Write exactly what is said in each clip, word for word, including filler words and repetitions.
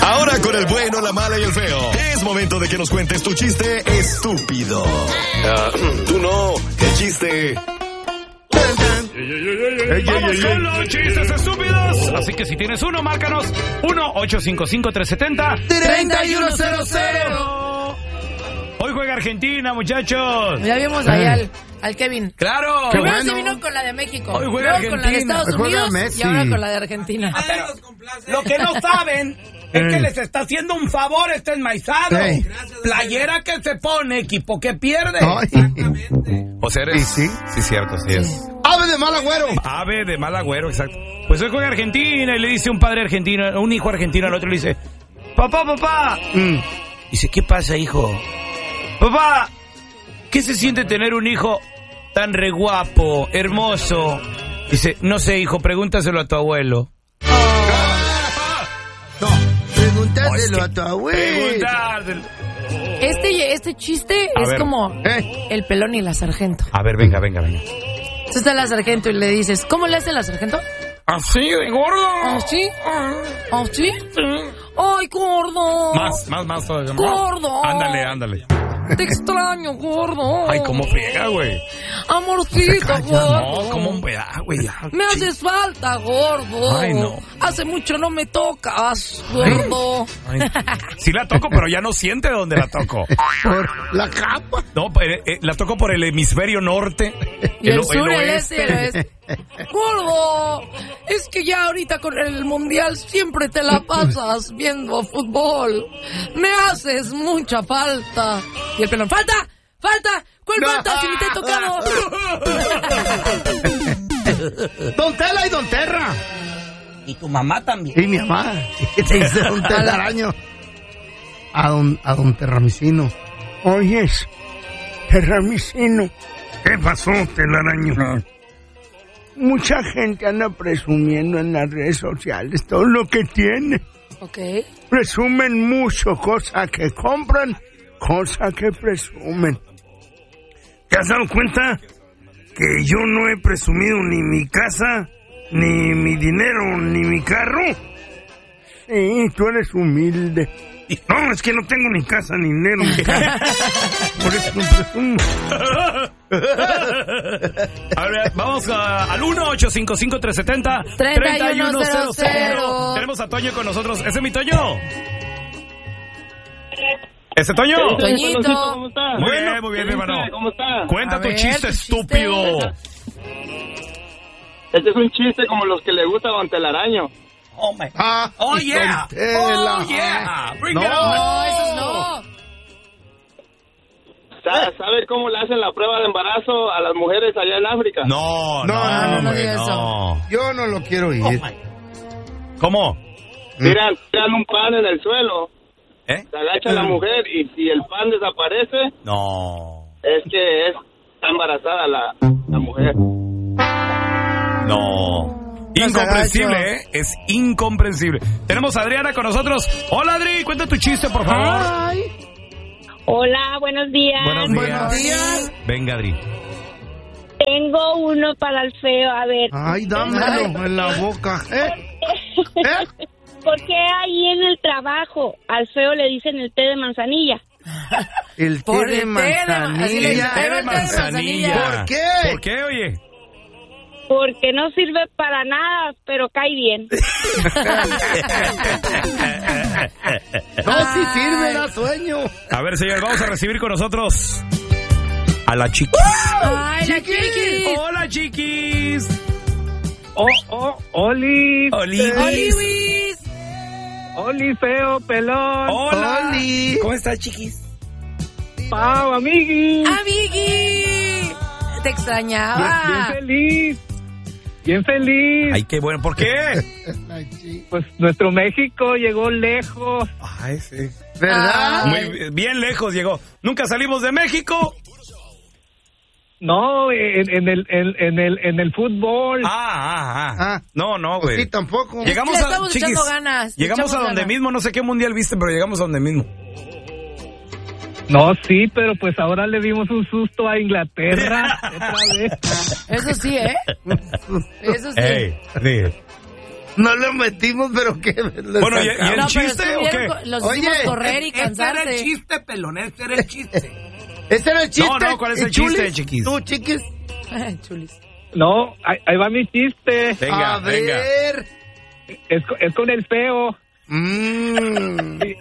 Ahora con el bueno, la mala y el feo. Es momento de que nos cuentes tu chiste estúpido. Uh, tú no, el chiste... Vamos con los chistes estúpidos. Así que si tienes uno, márcanos uno ocho cinco cinco, tres siete cero, tres uno cero cero. Hoy juega Argentina, muchachos. Ya vimos ahí al, al Kevin. ¡Claro! Primero bueno. se vino con la de México. Hoy juega luego Argentina. con la de Estados Hoy juega Unidos Messi. y ahora con la de Argentina. Ah, pero lo que no saben es que les está haciendo un favor este enmaizado. Hey. Playera que se pone, equipo que pierde. O sea, eres... Sí, sí. Sí, cierto, sí es. Ave de mal agüero. Ave de mal agüero, exacto. Pues hoy juega Argentina y le dice un padre argentino, un hijo argentino al otro, le dice, papá, papá. Mm. Dice, ¿qué pasa, hijo? Papá, ¿qué se siente tener un hijo tan re guapo, hermoso? Dice, no sé, hijo, pregúntaselo a tu abuelo. No, pregúntaselo Oh, a tu abuelo. Pregúntaselo. Este, este chiste A es ver. como ¿Eh? el pelón y la sargento. A ver, venga, venga, venga. Tú está la sargento y le dices, ¿cómo le hace la sargento? Así de gordo. ¿Así? ¿Así? ¡Ay, gordo! Más, más, más. todavía, más. ¡Gordo! Ándale, ándale. Te extraño, gordo. Ay, cómo friega, güey. Amorcito, gordo. No, cómo friega, güey. ya. Me haces falta, gordo. Ay, no. Hace mucho no me tocas, gordo. Ay, sí la toco, pero ya no siente dónde la toco. Por la capa. No, eh, eh, la toco por el hemisferio norte. Y el, o- sur, el este y el oeste. Gordo, es que ya ahorita con el mundial siempre te la pasas viendo fútbol. Me haces mucha falta. Y el pelón, ¡falta! ¡Falta! ¿Cuál No. falta si ni te he tocado? Don Tela y Don Terra. Y tu mamá también. Y mi mamá. Te dice Don Telaraño. A Don, a don Terramicino. Oyes, Terramicino. ¿Qué pasó, Telaraño? Mucha gente anda presumiendo en las redes sociales todo lo que tiene. Ok. Presumen mucho, cosa que compran, cosa que presumen. ¿Te has dado cuenta que yo no he presumido ni mi casa, ni mi dinero, ni mi carro? Sí, tú eres humilde. No, es que no tengo ni casa, ni dinero, ni carro. Por eso no presumo. A ver, vamos a- al uno ocho cinco cinco, tres siete cero, treinta y uno cero cero. Tenemos a Toño con nosotros. ¿Ese es mi Toño? ¿Ese Toño? Toñito. ¿Cómo está? Muy bien, muy bien, mi hermano. ¿Cómo está? Cuenta A tu ver, chiste, tu chiste. estúpido. Este es un chiste como los que le gusta a Don Telaraño. Oh, my. Ah, Oh, y yeah. Don Tela. Oh, yeah. Bring No. it on. No, esos no. ¿Sabe, ¿Sabe cómo le hacen la prueba de embarazo a las mujeres allá en África? No, No, no, no, no, no güey, diga no. Yo no lo quiero ir. Oh, my. ¿Cómo? Tiran, tiran un pan en el suelo, ¿Eh? se agacha la mujer y si el pan desaparece, No. es que es, está embarazada la, la mujer. No. Incomprensible, ¿eh? Es incomprensible. Tenemos a Adriana con nosotros. Hola, Adri, cuenta tu chiste, por favor. Ay, Hola, buenos días. Buenos días. buenos días. Venga, Adri. Tengo uno para el feo, a ver. Ay, dámelo en la boca. ¿Eh? ¿Eh? ¿Por qué ahí en el trabajo al feo le dicen el té de manzanilla? El té Por de el té de ma- así le dicen, manzanilla. té de manzanilla. ¿Por qué? ¿Por qué, oye? Porque no sirve para nada, pero cae bien. No, si sirve, da sueño. A ver, señor, vamos a recibir con nosotros a la chiquis. Ay, la chiquis. Hola, chiquis. Oh, oh, Oli, Oli. Oli, Luis. Oli, feo, pelón, Hola. Oli. ¿Cómo estás, chiquis? Pau, amigui, Amigui. Te extrañaba. feliz, bien feliz. Ay, qué bueno. ¿Por qué? Pues nuestro México llegó lejos. Ay, sí. ¿Verdad? Muy bien lejos llegó. Nunca salimos de México. No, en, en el en, en el en el fútbol. Ah, ah, ah. Ah. No, no, Pues güey. sí, tampoco. Llegamos Le a estamos chiquis, echando ganas, le Llegamos a echamos donde ganas. mismo, no sé qué mundial viste, pero llegamos a donde mismo. No, sí, pero pues ahora le dimos un susto a Inglaterra otra vez. Eso sí, ¿eh? Eso sí. Ey, sí. No lo metimos, pero qué. Bueno, ¿y, y el No, pero chiste o estuvieron qué? los Oye, hicimos correr y Ese era el cansarse. chiste, pelón, ese era el chiste. ¿Ese era el chiste? No, no, ¿cuál es el Chulis? chiste, chiquis? ¿Tú, chiquis? Chulis. No, ahí, ahí va mi chiste. Venga, A venga. ver. Es, co- es con el feo. Mm. Mm.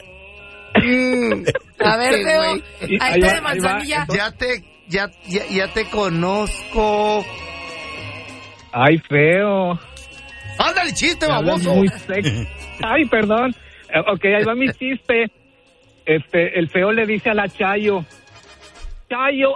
A ver, Este Feo. güey. Y Ahí ahí está va, de ahí va. manzanilla. Ya te, ya, ya, ya te conozco. Ay, feo. Ándale, chiste, Me hablas baboso. muy sexy. Ay, perdón. Eh, Ok, ahí va mi chiste. Este, el feo le dice a la Chayo. Chayo.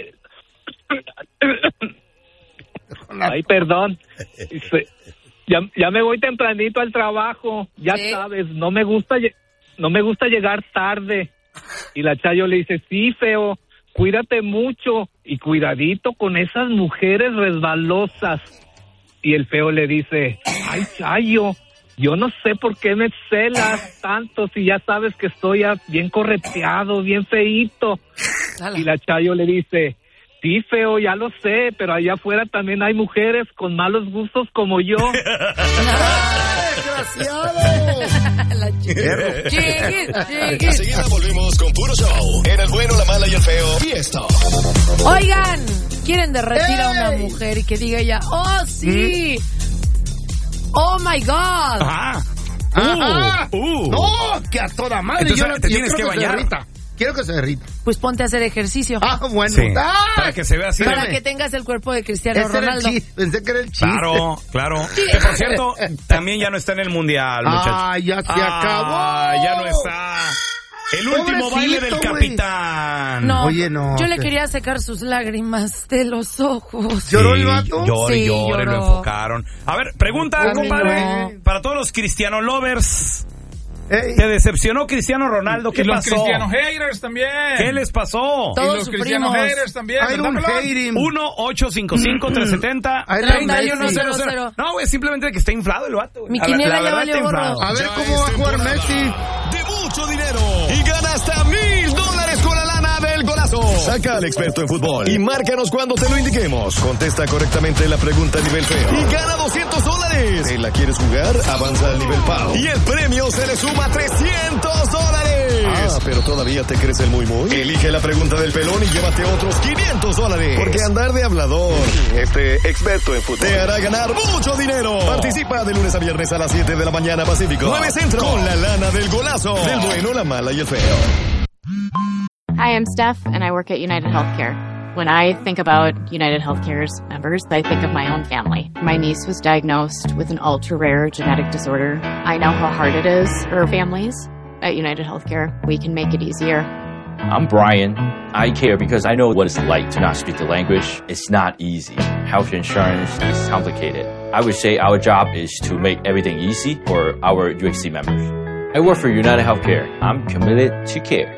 Ay, perdón. Dice, ya, ya me voy tempranito al trabajo. Ya Sí. sabes, no me gusta, lle- no me gusta llegar tarde. Y la Chayo le dice, sí, feo, cuídate mucho y cuidadito con esas mujeres resbalosas. Y el feo le dice, ay, Chayo, yo no sé por qué me celas tanto si ya sabes que estoy ya bien correteado, bien feíto. Ala. Y la Chayo le dice, sí, feo, ya lo sé, pero allá afuera también hay mujeres con malos gustos como yo. ¡Desgraciado! La chiquis. Chiquis, chiquis. Enseguida volvemos con puro show. En el bueno, la mala y el feo. Y esto. Oigan, ¿quieren derretir a una ¡Ey! mujer y que diga ella, oh, sí? Oh, my God. Ajá. Ajá. Uh, uh. No, que a toda madre. Entonces, yo, te yo tienes quiero que se bañar. derrita. Quiero que se derrita. Pues ponte a hacer ejercicio. Ah, bueno. Sí. ¡Ah! Para que se vea así. para espérame. que tengas el cuerpo de Cristiano Ese era el Ronaldo. chiste. Pensé que era el chiste. Claro, claro. Que por cierto, también ya no está en el mundial, muchachos. Ah, ya se Ah, acabó. ya no está. El último Pobrecito, baile del güey. capitán. No, Oye, no, yo le que- quería secar sus lágrimas de los ojos. Sí, ¿Lloró el vato? Llore, Sí, llore, lo lloró. enfocaron. A ver, pregunta, A mí compadre. no. Para todos los cristiano lovers, Ey. ¿te decepcionó Cristiano Ronaldo? ¿Qué y los pasó? cristianos haters también. ¿Qué les pasó? Todos y los cristianos sufrimos. haters también. I don't ¿verdad, pelón? hate him. uno ocho cinco cinco tres siete cero I love treinta y uno Messi. cero cero. No, güey, simplemente que está inflado el vato. güey. Mi La- quiniela la ya verdad valió está gorro. inflado. A ver Ya cómo es va a jugar temporada Messi. de mucho dinero y gana hasta mil dólares con la lana del golazo. Saca al experto en fútbol y márcanos cuando te lo indiquemos. Contesta correctamente la pregunta a nivel feo y gana doscientos dólares. ¿Te la quieres jugar? Avanza al nivel Pau y el premio se le suma a trescientos dólares. Ah, pero todavía te crees el muy muy. Elige la pregunta del pelón y llévate otros quinientos dólares. Porque andar de hablador, este experto en fútbol, te hará ganar mucho dinero. Participa de lunes a viernes a las siete de la mañana Pacífico. nueve Centro. Con la lana del golazo. Del bueno, la mala y el feo. Hi, I'm Steph, and I work at United Healthcare. When I think about United Healthcare's members, I think of my own family. My niece was diagnosed with an ultra-rare genetic disorder. I know how hard it is for families. At United Healthcare, we can make it easier. I'm Brian. I care because I know what it's like to not speak the language. It's not easy. Health insurance is complicated. I would say our job is to make everything easy for our U H C members. I work for United Healthcare. I'm committed to care.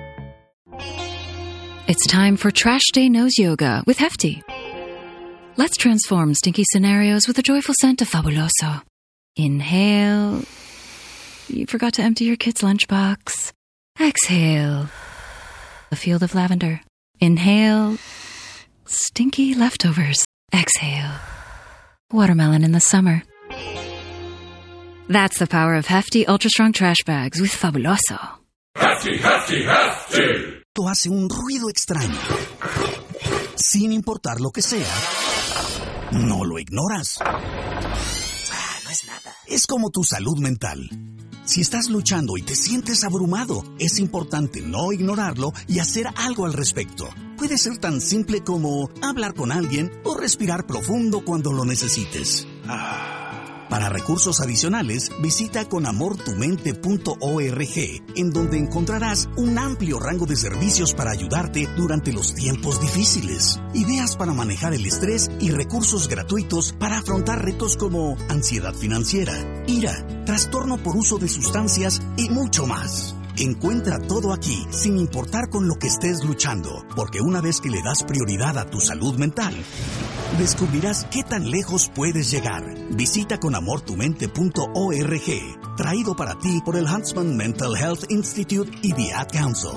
It's time for Trash Day Nose Yoga with Hefty. Let's transform stinky scenarios with a joyful scent of Fabuloso. Inhale. You forgot to empty your kid's lunchbox. Exhale. A field of lavender. Inhale. Stinky leftovers. Exhale. Watermelon in the summer. That's the power of Hefty Ultra Strong Trash Bags with Fabuloso. Hefty, Hefty, Hefty. Esto hace un ruido extraño. Sin importar lo que sea, no lo ignoras. Ah, no es nada. Es como tu salud mental. Si estás luchando y te sientes abrumado, es importante no ignorarlo y hacer algo al respecto. Puede ser tan simple como hablar con alguien o respirar profundo cuando lo necesites. Ah. Para recursos adicionales, visita con amor tu mente punto org, en donde encontrarás un amplio rango de servicios para ayudarte durante los tiempos difíciles, ideas para manejar el estrés y recursos gratuitos para afrontar retos como ansiedad financiera, ira, trastorno por uso de sustancias y mucho más. Encuentra todo aquí, sin importar con lo que estés luchando, porque una vez que le das prioridad a tu salud mental, descubrirás qué tan lejos puedes llegar. Visita con amor tu mente punto org, traído para ti por el Huntsman Mental Health Institute y The Ad Council.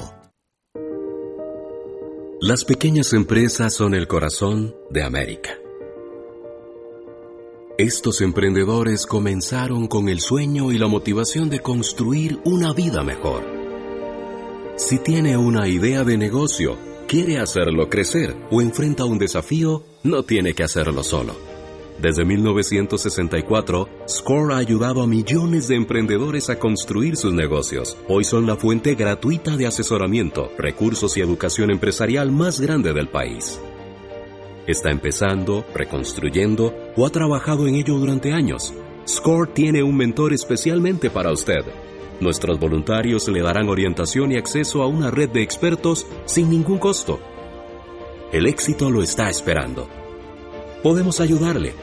Las pequeñas empresas son el corazón de América. Estos emprendedores comenzaron con el sueño y la motivación de construir una vida mejor. Si tiene una idea de negocio, quiere hacerlo crecer o enfrenta un desafío, no tiene que hacerlo solo. Desde mil novecientos sesenta y cuatro, Score ha ayudado a millones de emprendedores a construir sus negocios. Hoy son la fuente gratuita de asesoramiento, recursos y educación empresarial más grande del país. Está empezando, reconstruyendo o ha trabajado en ello durante años. Score tiene un mentor especialmente para usted. Nuestros voluntarios le darán orientación y acceso a una red de expertos sin ningún costo. El éxito lo está esperando. Podemos ayudarle.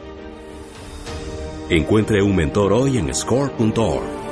Encuentre un mentor hoy en score punto org.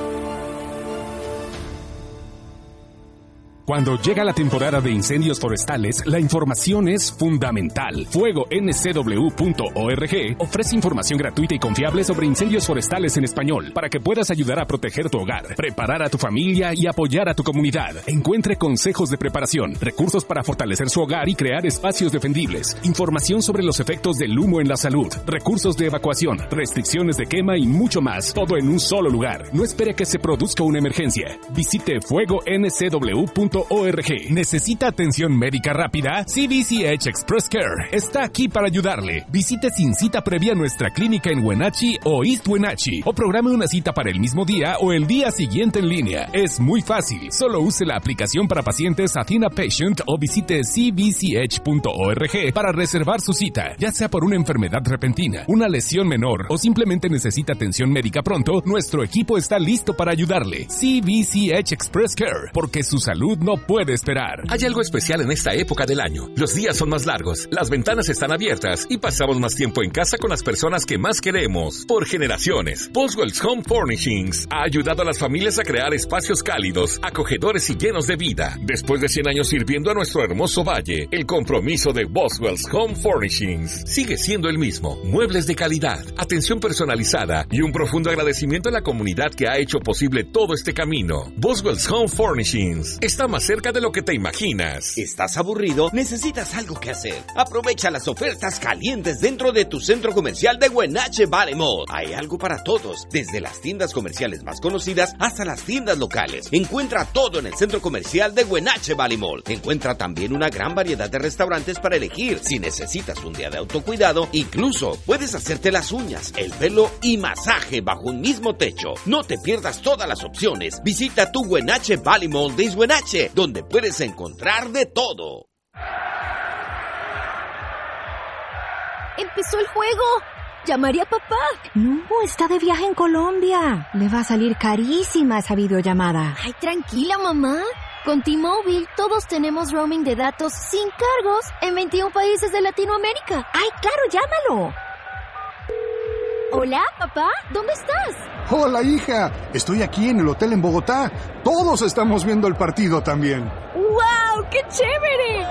Cuando llega la temporada de incendios forestales, la información es fundamental. Fuego N C W punto org ofrece información gratuita y confiable sobre incendios forestales en español para que puedas ayudar a proteger tu hogar, preparar a tu familia y apoyar a tu comunidad. Encuentre consejos de preparación, recursos para fortalecer su hogar y crear espacios defendibles, información sobre los efectos del humo en la salud, recursos de evacuación, restricciones de quema y mucho más, todo en un solo lugar. No espere que se produzca una emergencia. Visite fuego N C W punto org. ¿Necesita atención médica rápida? C B C H Express Care está aquí para ayudarle. Visite sin cita previa nuestra clínica en Wenatchee o East Wenatchee o programe una cita para el mismo día o el día siguiente en línea. Es muy fácil. Solo use la aplicación para pacientes Athena Patient o visite c b c h punto org para reservar su cita. Ya sea por una enfermedad repentina, una lesión menor o simplemente necesita atención médica pronto, nuestro equipo está listo para ayudarle. C B C H Express Care, porque su salud no puede esperar. Hay algo especial en esta época del año. Los días son más largos, las ventanas están abiertas y pasamos más tiempo en casa con las personas que más queremos. Por generaciones, Boswell's Home Furnishings ha ayudado a las familias a crear espacios cálidos, acogedores y llenos de vida. Después de cien años sirviendo a nuestro hermoso valle, el compromiso de Boswell's Home Furnishings sigue siendo el mismo. Muebles de calidad, atención personalizada y un profundo agradecimiento a la comunidad que ha hecho posible todo este camino. Boswell's Home Furnishings está más cerca de lo que te imaginas. ¿Estás aburrido? ¿Necesitas algo que hacer? Aprovecha las ofertas calientes dentro de tu centro comercial de Wenatchee Valley Mall. Hay algo para todos, desde las tiendas comerciales más conocidas hasta las tiendas locales. Encuentra todo en el centro comercial de Wenatchee Valley Mall. Encuentra también una gran variedad de restaurantes para elegir. Si necesitas un día de autocuidado, incluso puedes hacerte las uñas, el pelo y masaje bajo un mismo techo. No te pierdas todas las opciones. Visita tu Wenatchee Valley Mall de East Wenatchee, donde puedes encontrar de todo. ¡Empezó el juego! ¡Llamaré a papá! No, está de viaje en Colombia. Le va a salir carísima esa videollamada. Ay, tranquila, mamá. Con T-Mobile todos tenemos roaming de datos sin cargos en veintiún países de Latinoamérica. ¡Ay, claro, llámalo! Hola, papá, ¿dónde estás? Hola, hija. Estoy aquí en el hotel en Bogotá. Todos estamos viendo el partido también. ¡Wow! ¡Qué chévere!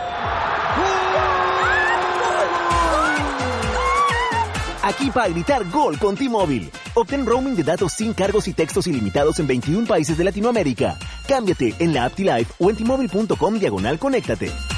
Aquí para gritar gol con T-Mobile. Obtén roaming de datos sin cargos y textos ilimitados en veintiún países de Latinoamérica. Cámbiate en la app T-Life o en T Mobile punto com diagonal conéctate.